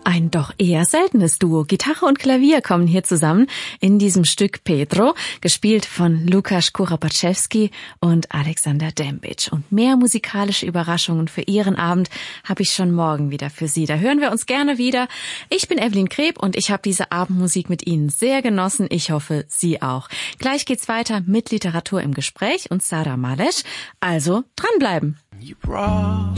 Ein doch eher seltenes Duo. Gitarre und Klavier kommen hier zusammen in diesem Stück Pedro, gespielt von Lukasz Kuropaczewski und Alexander Dembic. Und mehr musikalische Überraschungen für Ihren Abend habe ich schon morgen wieder für Sie. Da hören wir uns gerne wieder. Ich bin Evelyn Kreb und ich habe diese Abendmusik mit Ihnen sehr genossen. Ich hoffe, Sie auch. Gleich geht's weiter mit Literatur im Gespräch und Sarah Malesch. Also dranbleiben.